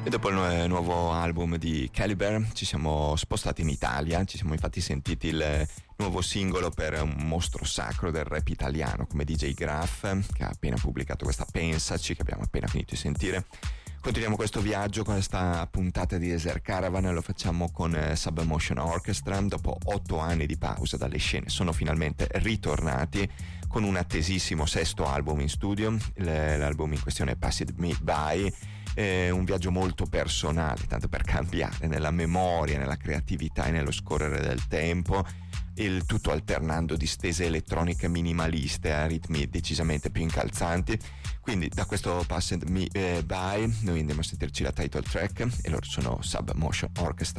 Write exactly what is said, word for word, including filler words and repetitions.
E dopo il nu- nuovo album di Caliber ci siamo spostati in Italia, ci siamo infatti sentiti il nuovo singolo per un mostro sacro del rap italiano come D J Graf, che ha appena pubblicato questa Pensaci, che abbiamo appena finito di sentire. Continuiamo questo viaggio con questa puntata di Desert Caravan, lo facciamo con eh, Submotion Orchestra. Dopo otto anni di pausa dalle scene sono finalmente ritornati con un attesissimo sesto album in studio. L- l'album in questione è Passed Me By, eh, un viaggio molto personale, tanto per cambiare nella memoria, nella creatività e nello scorrere del tempo, il tutto alternando distese elettroniche minimaliste a ritmi decisamente più incalzanti. Quindi da questo Passed Me eh, By noi andiamo a sentirci la title track, e loro sono Submotion Orchestra.